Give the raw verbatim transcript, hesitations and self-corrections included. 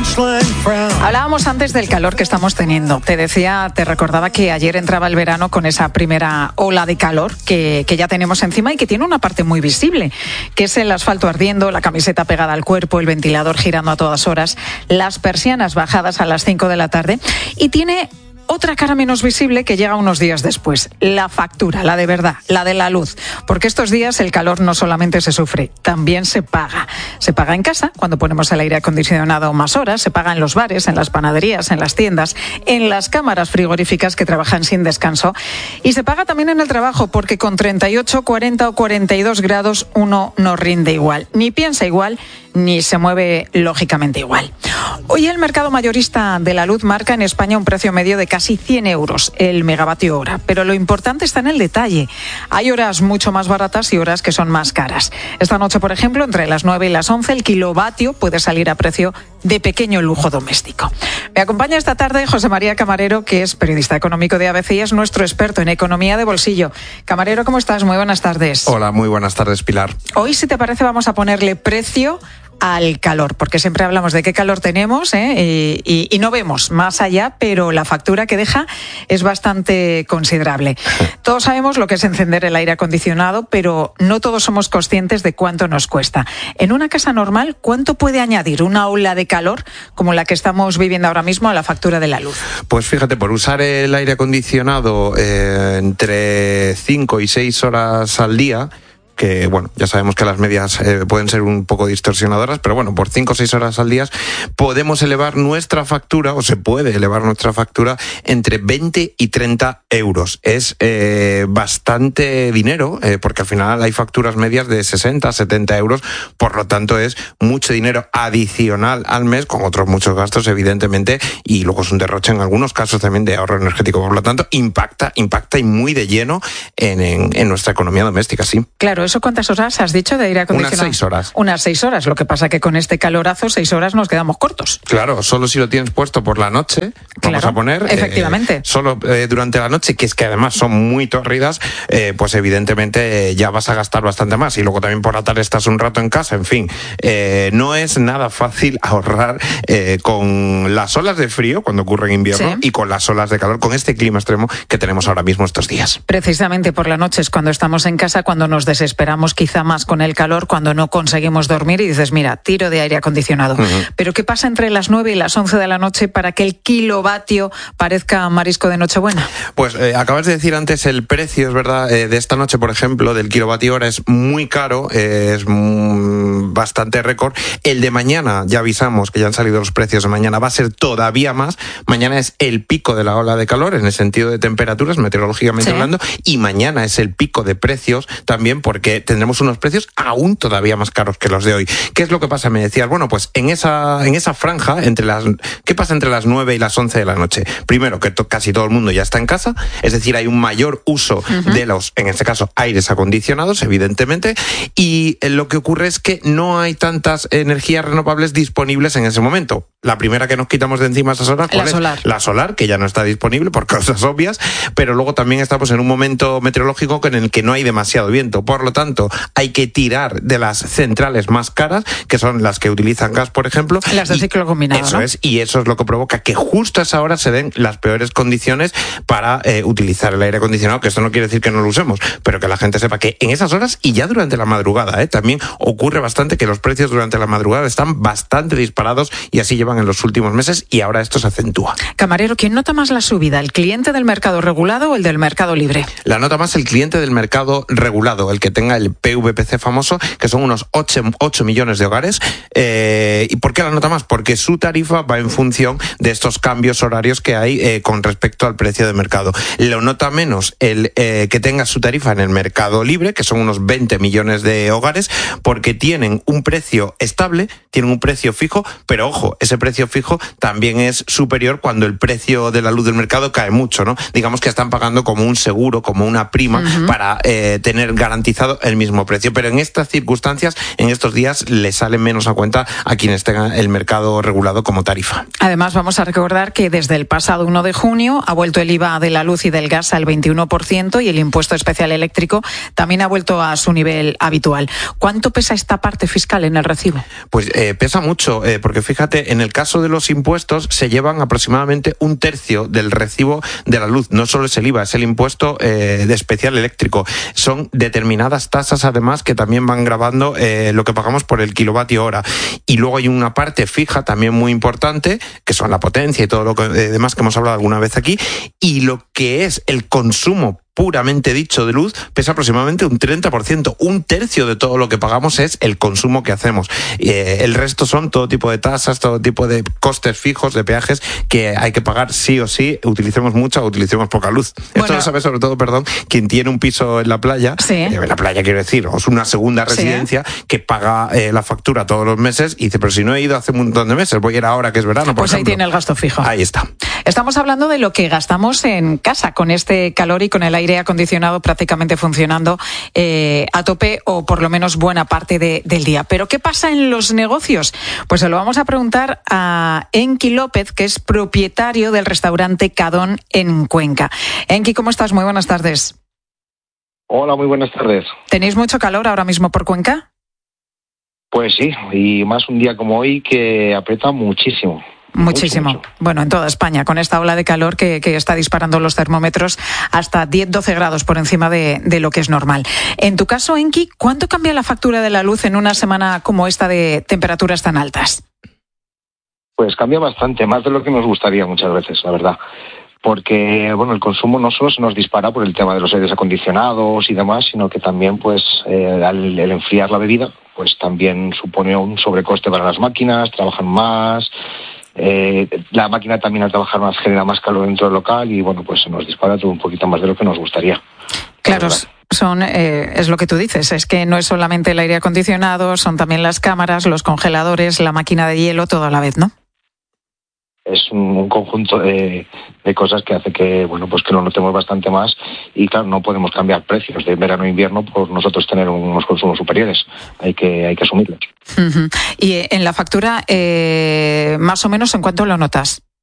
Hablábamos antes del calor que estamos teniendo. Te decía, te recordaba que ayer entraba el verano con esa primera ola de calor que, que ya tenemos encima y que tiene una parte muy visible, que es el asfalto ardiendo, la camiseta pegada al cuerpo, el ventilador girando a todas horas, las persianas bajadas a las cinco de la tarde, y tiene otra cara menos visible que llega unos días después, la factura, la de verdad, la de la luz. Porque estos días el calor no solamente se sufre, también se paga. Se paga en casa, cuando ponemos el aire acondicionado más horas, se paga en los bares, en las panaderías, en las tiendas, en las cámaras frigoríficas que trabajan sin descanso. Y se paga también en el trabajo, porque con treinta y ocho, cuarenta o cuarenta y dos grados uno no rinde igual, ni piensa igual, ni se mueve lógicamente igual. Hoy el mercado mayorista de la luz marca en España un precio medio de casi cien euros el megavatio hora, pero lo importante está en el detalle. Hay horas mucho más baratas y horas que son más caras. Esta noche, por ejemplo, entre las nueve y las once, el kilovatio puede salir a precio de pequeño lujo doméstico. Me acompaña esta tarde José María Camarero, que es periodista económico de A B C y es nuestro experto en economía de bolsillo. Camarero, ¿cómo estás? Muy buenas tardes. Hola, muy buenas tardes, Pilar. Hoy, si te parece, vamos a ponerle precio al calor, porque siempre hablamos de qué calor tenemos, ¿eh? y, y, y no vemos más allá, pero la factura que deja es bastante considerable. Todos sabemos lo que es encender el aire acondicionado, pero no todos somos conscientes de cuánto nos cuesta. En una casa normal, ¿cuánto puede añadir una ola de calor como la que estamos viviendo ahora mismo a la factura de la luz? Pues fíjate, por usar el aire acondicionado eh, entre cinco y seis horas al día, que bueno, ya sabemos que las medias eh, pueden ser un poco distorsionadoras, pero bueno, por cinco o seis horas al día podemos elevar nuestra factura, o se puede elevar nuestra factura entre veinte y treinta euros. Es eh, bastante dinero, eh, porque al final hay facturas medias de sesenta, setenta euros, por lo tanto es mucho dinero adicional al mes, con otros muchos gastos, evidentemente, y luego es un derroche en algunos casos también de ahorro energético, por lo tanto impacta, impacta y muy de lleno en, en, en nuestra economía doméstica, sí. Claro. ¿Eso cuántas horas has dicho de aire acondicionado? Unas seis horas. Unas seis horas. Lo que pasa que con este calorazo, seis horas nos quedamos cortos. Claro, solo si lo tienes puesto por la noche, vamos claro, a poner. Efectivamente. Eh, solo eh, durante la noche, que es que además son muy tórridas, eh, pues evidentemente eh, ya vas a gastar bastante más. Y luego también por la tarde estás un rato en casa, en fin. Eh, no es nada fácil ahorrar eh, con las olas de frío, cuando ocurre en invierno, sí, y con las olas de calor, con este clima extremo que tenemos ahora mismo estos días. Precisamente por la noche es cuando estamos en casa, cuando nos desesperamos. Esperamos quizá más con el calor, cuando no conseguimos dormir y dices, mira, tiro de aire acondicionado. Uh-huh. Pero ¿qué pasa entre las nueve y las once de la noche para que el kilovatio parezca marisco de Nochebuena? Pues eh, acabas de decir antes el precio, es verdad, eh, de esta noche, por ejemplo, del kilovatio hora es muy caro, eh, es mm, bastante récord. El de mañana, ya avisamos que ya han salido los precios de mañana, va a ser todavía más. Mañana es el pico de la ola de calor en el sentido de temperaturas, meteorológicamente, sí, hablando, y mañana es el pico de precios también, porque que tendremos unos precios aún todavía más caros que los de hoy. ¿Qué es lo que pasa? Me decías, bueno, pues en esa en esa franja, entre las ¿qué pasa entre las nueve y las once de la noche? Primero, que to- casi todo el mundo ya está en casa, es decir, hay un mayor uso uh-huh. de los, en este caso, aires acondicionados, evidentemente, y lo que ocurre es que no hay tantas energías renovables disponibles en ese momento. La primera que nos quitamos de encima a esas horas, ¿cuál la es? solar. La solar, que ya no está disponible por causas obvias, pero luego también estamos en un momento meteorológico en el que no hay demasiado viento, por lo tanto, hay que tirar de las centrales más caras, que son las que utilizan gas, por ejemplo. Las de ciclo combinado, Eso ¿no? es, y eso es lo que provoca que justo a esa hora se den las peores condiciones para eh, utilizar el aire acondicionado, que esto no quiere decir que no lo usemos, pero que la gente sepa que en esas horas y ya durante la madrugada, eh, también ocurre bastante que los precios durante la madrugada están bastante disparados y así llevan en los últimos meses y ahora esto se acentúa. Camarero, ¿quién nota más la subida? ¿El cliente del mercado regulado o el del mercado libre? La nota más el cliente del mercado regulado, el que tenga el P V P C famoso, que son unos ocho millones de hogares. Eh, ¿Y por qué la nota más? Porque su tarifa va en función de estos cambios horarios que hay eh, con respecto al precio de mercado. Lo nota menos el eh, que tenga su tarifa en el mercado libre, que son unos veinte millones de hogares, porque tienen un precio estable, tienen un precio fijo, pero ojo, ese precio fijo también es superior cuando el precio de la luz del mercado cae mucho, ¿no? Digamos que están pagando como un seguro, como una prima, uh-huh. para eh, tener garantizado el mismo precio, pero en estas circunstancias, en estos días, le sale menos a cuenta a quienes tengan el mercado regulado como tarifa. Además, vamos a recordar que desde el pasado uno de junio ha vuelto el I V A de la luz y del gas al veintiuno por ciento y el impuesto especial eléctrico también ha vuelto a su nivel habitual. ¿Cuánto pesa esta parte fiscal en el recibo? Pues eh, pesa mucho, eh, porque fíjate, en el caso de los impuestos, se llevan aproximadamente un tercio del recibo de la luz. No solo es el I V A, es el impuesto eh, de especial eléctrico. Son determinadas tasas, además, que también van grabando eh, lo que pagamos por el kilovatio hora. Y luego hay una parte fija también muy importante, que son la potencia y todo lo que, eh, demás que hemos hablado alguna vez aquí, y lo que es el consumo puramente dicho de luz pesa aproximadamente un treinta por ciento. Un tercio de todo lo que pagamos es el consumo que hacemos. Eh, el resto son todo tipo de tasas, todo tipo de costes fijos, de peajes que hay que pagar sí o sí, utilicemos mucha o utilicemos poca luz. Bueno, esto lo sabe sobre todo, perdón, quien tiene un piso en la playa, sí. eh, en la playa quiero decir, o es una segunda residencia, sí. que paga eh, la factura todos los meses y dice, pero si no he ido hace un montón de meses, voy a ir ahora que es verano, por Pues ejemplo. Ahí tiene el gasto fijo. Ahí está. Estamos hablando de lo que gastamos en casa con este calor y con el aire acondicionado prácticamente funcionando eh, a tope o por lo menos buena parte de, del día. ¿Pero qué pasa en los negocios? Pues se lo vamos a preguntar a Enki López, que es propietario del restaurante Cadón en Cuenca. Enki, ¿cómo estás? Muy buenas tardes. Hola, muy buenas tardes. ¿Tenéis mucho calor ahora mismo por Cuenca? Pues sí, y más un día como hoy que aprieta muchísimo. Muchísimo. Mucho, mucho. Bueno, en toda España, con esta ola de calor que, que está disparando los termómetros hasta diez doce grados por encima de, de lo que es normal. En tu caso, Enki, ¿cuánto cambia la factura de la luz en una semana como esta de temperaturas tan altas? Pues cambia bastante, más de lo que nos gustaría muchas veces, la verdad. Porque, bueno, el consumo no solo se nos dispara por el tema de los aires acondicionados y demás, sino que también, pues, eh, al el enfriar la bebida, pues también supone un sobrecoste para las máquinas, trabajan más. Eh, la máquina también al trabajar más genera más calor dentro del local y bueno, pues se nos dispara todo un poquito más de lo que nos gustaría. Claro, son eh, es lo que tú dices, es que no es solamente el aire acondicionado, son también las cámaras, los congeladores, la máquina de hielo, todo a la vez, ¿no? Es un, un conjunto de, de cosas que hace que, bueno, pues que lo notemos bastante más y claro, no podemos cambiar precios de verano a invierno por nosotros tener unos consumos superiores, hay que, hay que asumirlos. Uh-huh. Y en la factura, eh, más o menos, ¿en cuánto lo notas?